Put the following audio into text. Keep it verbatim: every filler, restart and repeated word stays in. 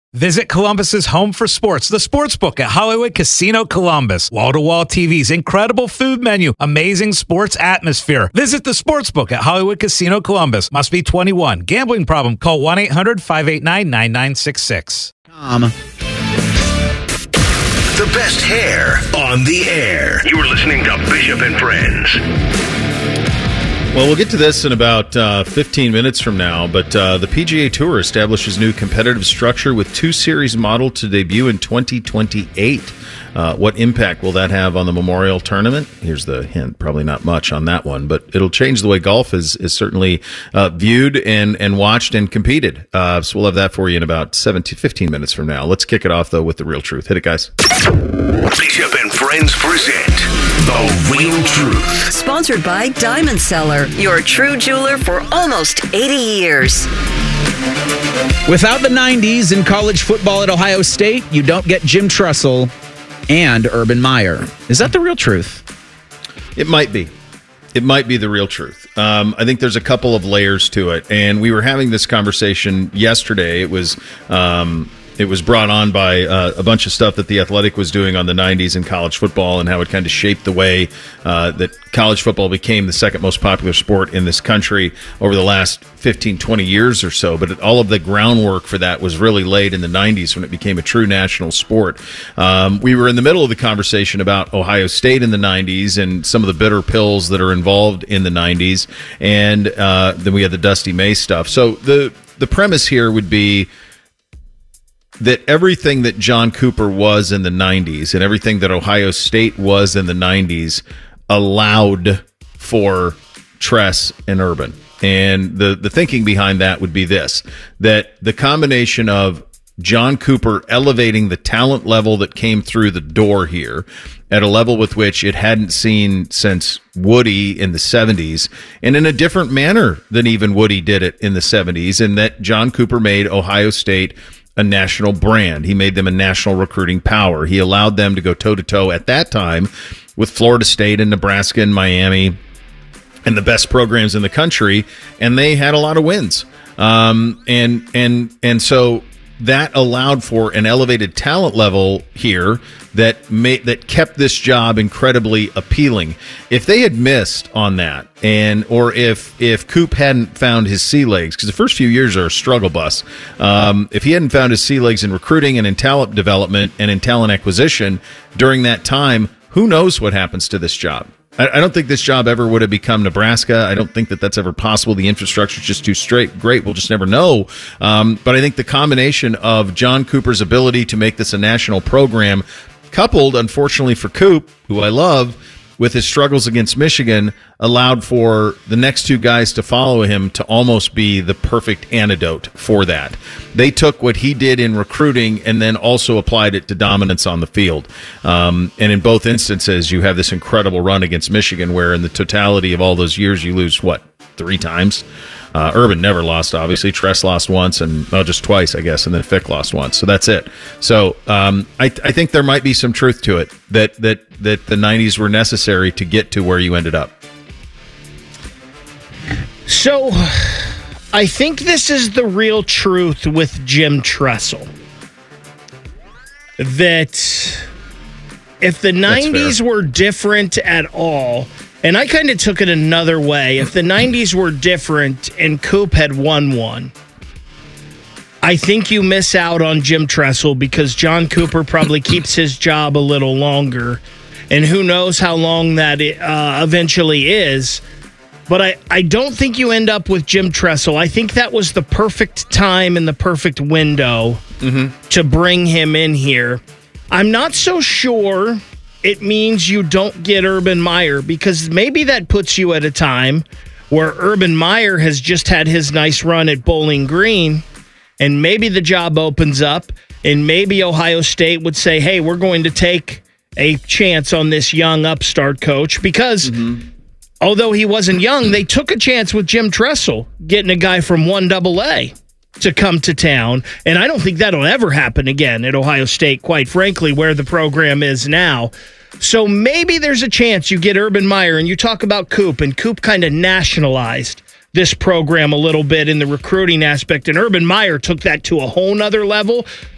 Visit Columbus's home for sports, the Sportsbook at Hollywood Casino Columbus. Wall-to-wall T Vs, incredible food menu, amazing sports atmosphere. Visit the Sportsbook at Hollywood Casino Columbus. Must be twenty-one. Gambling problem? Call one eight hundred five eight nine nine nine six six. Um, the best hair on the air. You are listening to Bishop and Friends. Well, we'll get to this in about uh, fifteen minutes from now, but uh, the P G A Tour establishes new competitive structure with two series modeled to debut in twenty twenty-eight. Uh, what impact will that have on the Memorial Tournament? Here's the hint. Probably not much on that one, but it'll change the way golf is, is certainly uh, viewed and, and watched and competed. Uh, so we'll have that for you in about seventeen, fifteen minutes from now. Let's kick it off, though, with the real truth. Hit it, guys. Bishop and Friends present The Real Truth. Sponsored by Diamond Seller, your true jeweler for almost eighty years. Without the nineties in college football at Ohio State, you don't get Jim Tressel and Urban Meyer. Is that the real truth? It might be. It might be the real truth. Um, I think there's a couple of layers to it, and we were having this conversation yesterday. It was um, it was brought on by uh, a bunch of stuff that The Athletic was doing on the nineties in college football and how it kind of shaped the way uh, that college football became the second most popular sport in this country over the last fifteen, twenty years or so. But it, all of the groundwork for that was really laid in the nineties when it became a true national sport. Um, we were in the middle of the conversation about Ohio State in the nineties and some of the bitter pills that are involved in the nineties. And uh, then we had the Dusty May stuff. So the the premise here would be that everything that John Cooper was in the nineties and everything that Ohio State was in the nineties allowed for Tress and Urban. And the, the thinking behind that would be this, that the combination of John Cooper elevating the talent level that came through the door here at a level with which it hadn't seen since Woody in the seventies, and in a different manner than even Woody did it in the seventies, and that John Cooper made Ohio State a national brand. He made them a national recruiting power. He allowed them to go toe-to-toe at that time with Florida State and Nebraska and Miami and the best programs in the country, and they had a lot of wins. Um, and and and so that allowed for an elevated talent level here that made that kept this job incredibly appealing. If they had missed on that, and or if if Coop hadn't found his sea legs, because the first few years are a struggle bus, um, if he hadn't found his sea legs in recruiting and in talent development and in talent acquisition during that time, who knows what happens to this job? I don't think this job ever would have become Nebraska. I don't think that that's ever possible. The infrastructure is just too straight. Great. We'll just never know. Um, but I think the combination of John Cooper's ability to make this a national program, coupled, unfortunately for Coop, who I love, with his struggles against Michigan, allowed for the next two guys to follow him to almost be the perfect antidote for that. They took what he did in recruiting and then also applied it to dominance on the field. Um, and in both instances, you have this incredible run against Michigan where in the totality of all those years, you lose, what, three times? Uh, Urban never lost, obviously. Tress lost once, and well, just twice, I guess, and then Fick lost once. So that's it. So um, I, I think there might be some truth to it that that that the nineties were necessary to get to where you ended up. So I think this is the real truth with Jim Tressel. That if the nineties were different at all, and I kind of took it another way. If the nineties were different and Coop had won one, I think you miss out on Jim Tressel because John Cooper probably keeps his job a little longer. And who knows how long that uh, eventually is. But I, I don't think you end up with Jim Tressel. I think that was the perfect time and the perfect window mm-hmm. to bring him in here. I'm not so sure it means you don't get Urban Meyer, because maybe that puts you at a time where Urban Meyer has just had his nice run at Bowling Green, and maybe the job opens up, and maybe Ohio State would say, hey, we're going to take a chance on this young upstart coach, because mm-hmm. although he wasn't young, they took a chance with Jim Tressel, getting a guy from one double A to come to town. And I don't think that'll ever happen again at Ohio State, quite frankly, where the program is now. So maybe there's a chance you get Urban Meyer, and you talk about Coop, and Coop kind of nationalized this program a little bit in the recruiting aspect, and Urban Meyer took that to a whole nother level.